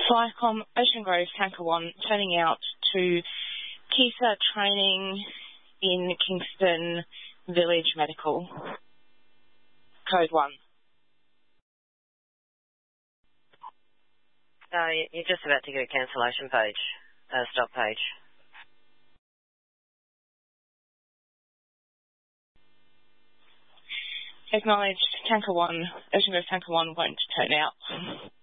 Flycom Ocean Grove Tanker 1 turning out to KISA training in Kingston Village Medical. Code 1. You're just about to get a cancellation page, stop page. Acknowledged. Tanker 1, Ocean Grove Tanker 1 won't turn out.